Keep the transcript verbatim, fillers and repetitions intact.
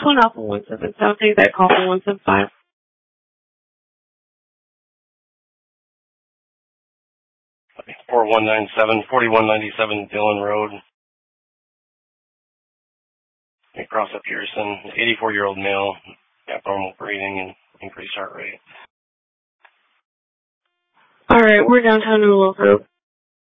one Alpha one seven seven, take that call for one seven five. four one nine seven, forty-one ninety-seven Dillon Road. Across up Pearson, eighty-four-year-old male, abnormal breathing and increased heart rate. All right, we're downtown New Local.